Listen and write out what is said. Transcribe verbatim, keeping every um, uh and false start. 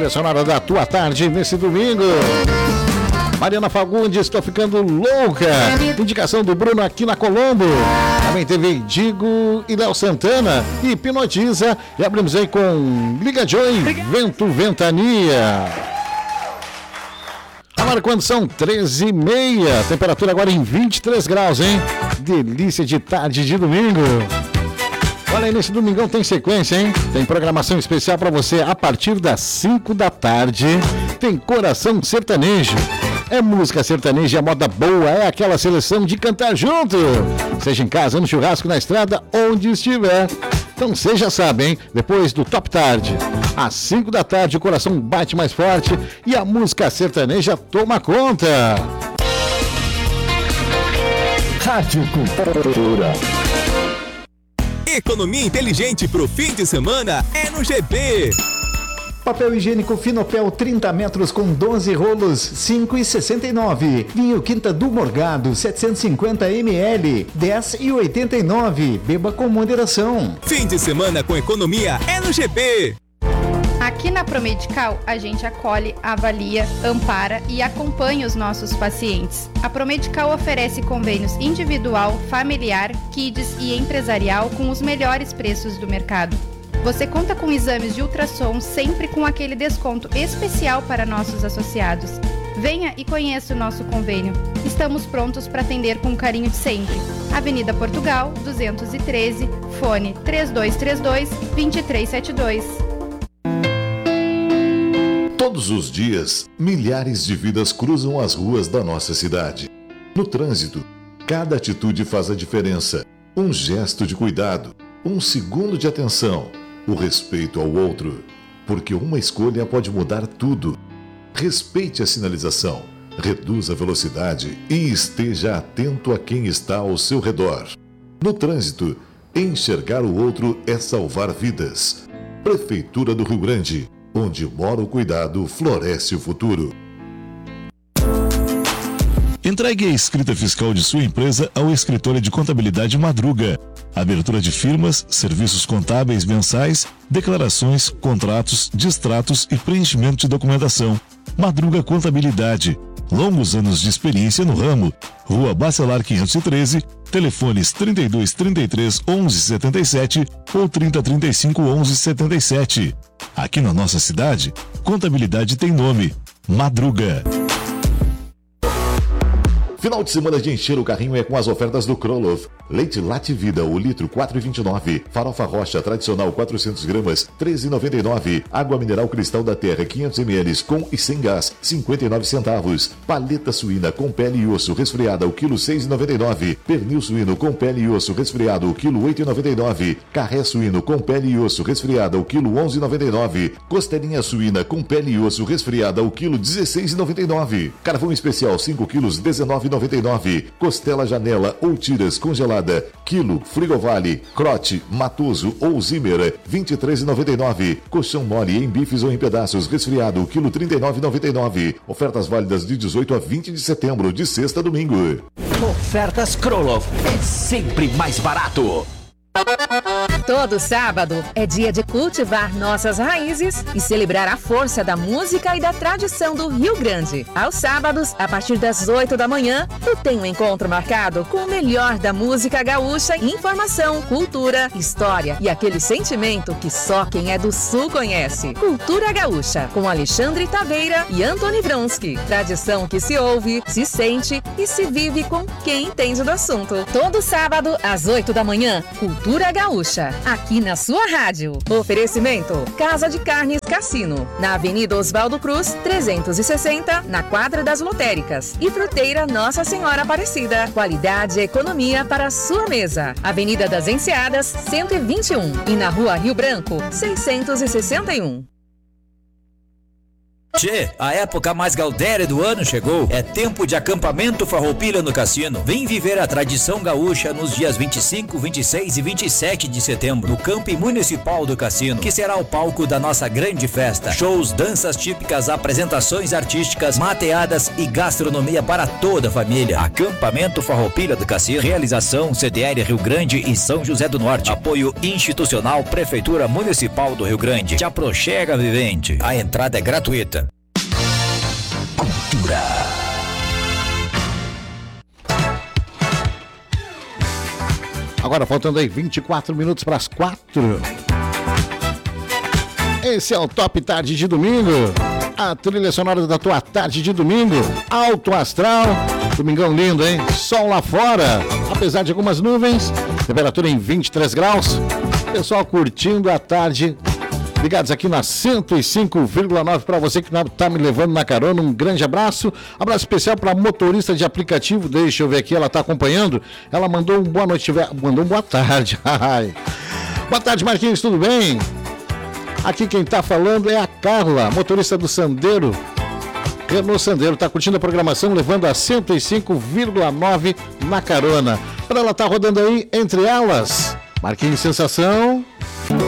trilha sonora da tua tarde nesse domingo. Mariana Fagundes, estou ficando louca. Indicação do Bruno aqui na Colombo. Também teve Digo e Léo Santana. E Hipnotiza. E abrimos aí com Liga Joy, Vento Ventania. Agora quando são treze e meia. Temperatura agora em vinte e três graus, hein? Delícia de tarde de domingo. Olha aí, nesse domingão tem sequência, hein? Tem programação especial para você a partir das cinco da tarde. Tem Coração Sertanejo. É música sertaneja, é moda boa, é aquela seleção de cantar junto. Seja em casa, no churrasco, na estrada, onde estiver. Então você já sabe, hein? Depois do Top Tarde, às cinco da tarde, o coração bate mais forte e a música sertaneja toma conta. Rádio Cultura. Economia inteligente pro fim de semana é no G B. Papel higiênico Finopel trinta metros com doze rolos, cinco e sessenta e nove. Vinho Quinta do Morgado, setecentos e cinquenta mililitros, dez e oitenta e nove. Beba com moderação. Fim de semana com economia é no G B. Aqui na Promedical, a gente acolhe, avalia, ampara e acompanha os nossos pacientes. A Promedical oferece convênios individual, familiar, kids e empresarial com os melhores preços do mercado. Você conta com exames de ultrassom sempre com aquele desconto especial para nossos associados. Venha e conheça o nosso convênio. Estamos prontos para atender com o carinho de sempre. Avenida Portugal, duzentos e treze, fone três dois três dois, dois três sete dois. Todos os dias, milhares de vidas cruzam as ruas da nossa cidade. No trânsito, cada atitude faz a diferença. Um gesto de cuidado, um segundo de atenção, o respeito ao outro. Porque uma escolha pode mudar tudo. Respeite a sinalização, reduza a velocidade e esteja atento a quem está ao seu redor. No trânsito, enxergar o outro é salvar vidas. Prefeitura do Rio Grande. Onde mora o cuidado, floresce o futuro. Entregue a escrita fiscal de sua empresa ao escritório de contabilidade Madruga. Abertura de firmas, serviços contábeis mensais, declarações, contratos, distratos e preenchimento de documentação. Madruga Contabilidade. Longos anos de experiência no ramo. Rua Bacelar quinhentos e treze, telefones trinta e dois, trinta e três, onze, setenta e sete ou trinta, trinta e cinco, onze, setenta e sete. Aqui na nossa cidade, contabilidade tem nome: Madruga. Final de semana de encher o carrinho é com as ofertas do Krolov. Leite Lativida, o litro quatro reais e vinte e nove centavos. Farofa Rocha tradicional quatrocentas gramas, treze reais e noventa e nove centavos. Água mineral Cristal da Terra quinhentos mililitros com e sem gás, cinquenta e nove centavos. Paleta suína com pele e osso resfriada, o quilo seis reais e noventa e nove centavos. Pernil suíno com pele e osso resfriado, o quilo oito reais e noventa e nove centavos. Carré suíno com pele e osso resfriada, o quilo onze reais e noventa e nove centavos. Costelinha suína com pele e osso resfriada, o quilo dezesseis reais e noventa e nove centavos. Carvão especial cinco quilos, dezenove reais e noventa e nove centavos. Costela Janela ou tiras congelada, quilo Frigovale, Crote, Matoso ou Zimmer, vinte e três reais e noventa e nove centavos. Colchão mole em bifes ou em pedaços resfriado, quilo trinta e nove reais e noventa e nove centavos. Ofertas válidas de dezoito a vinte de setembro, de sexta a domingo. Ofertas Krolov é sempre mais barato. Todo sábado é dia de cultivar nossas raízes e celebrar a força da música e da tradição do Rio Grande. Aos sábados, a partir das oito da manhã, tu tem um encontro marcado com o melhor da música gaúcha, informação, cultura, história e aquele sentimento que só quem é do Sul conhece. Cultura Gaúcha, com Alexandre Taveira e Antony Vronsky. Tradição que se ouve, se sente e se vive com quem entende do assunto. Todo sábado, às oito da manhã, Cultura Gaúcha, aqui na sua rádio. Oferecimento: Casa de Carnes Cassino, na Avenida Oswaldo Cruz, trezentos e sessenta, na Quadra das Lotéricas. E Fruteira Nossa Senhora Aparecida. Qualidade e economia para a sua mesa. Avenida das Enseadas, cento e vinte e um. E na Rua Rio Branco, seiscentos e sessenta e um. Tchê, a época mais gaudéria do ano chegou. É tempo de acampamento Farroupilha no Cassino. Vem viver a tradição gaúcha nos dias vinte e cinco, vinte e seis e vinte e sete de setembro, no Campi Municipal do Cassino, que será o palco da nossa grande festa. Shows, danças típicas, apresentações artísticas, mateadas e gastronomia para toda a família. Acampamento Farroupilha do Cassino. Realização C D L Rio Grande e São José do Norte. Apoio institucional Prefeitura Municipal do Rio Grande. Te aproxega, vivente. A entrada é gratuita. Cultura. Agora faltando aí vinte e quatro minutos para as quatro. Esse é o Top Tarde de Domingo. A trilha sonora da tua tarde de domingo. Alto astral. Domingão lindo, hein? Sol lá fora. Apesar de algumas nuvens. Temperatura em vinte e três graus. Pessoal curtindo a tarde. Ligados aqui na cento e cinco vírgula nove para você que está me levando na carona, um grande abraço. Abraço especial para motorista de aplicativo, deixa eu ver aqui, ela está acompanhando. Ela mandou um boa noite, mandou um boa tarde. Boa tarde, Marquinhos, tudo bem? Aqui quem está falando é a Carla, motorista do Sandero. Renault Sandero, está curtindo a programação, levando a cento e cinco vírgula nove na carona. Para ela tá rodando aí, entre elas, Marquinhos Sensação.